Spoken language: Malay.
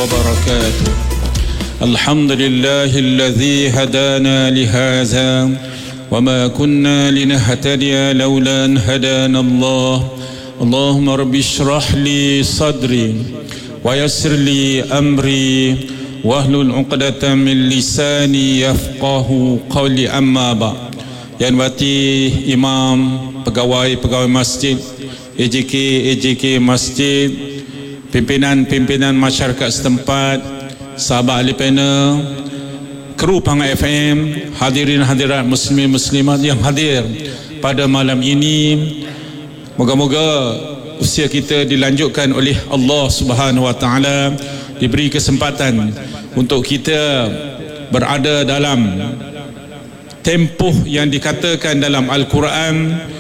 وبركاته. الحمد لله الذي هدانا لهذا وما كنا لنهتدي لولا أن هدانا الله. اللهم رب اشرح لي صدري ويسر لي أمري واhlul 'uqdatam min lisani yafqahu qawli. Amma ba'. Yang wati imam, pegawai masjid, AJK masjid, pimpinan masyarakat setempat, sahabat ahli panel, kru Panga FM, hadirin hadirat muslimin muslimat yang hadir pada malam ini. Moga-moga usia kita dilanjutkan oleh Allah Subhanahu wa taala, diberi kesempatan untuk kita berada dalam tempoh yang dikatakan dalam Al-Quran,